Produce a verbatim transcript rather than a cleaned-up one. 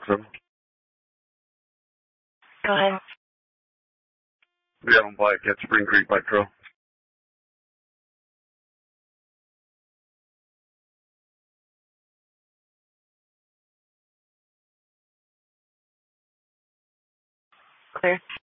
Trail. Go ahead. Yeah, on bike at Spring Creek Bike Trail. Clear.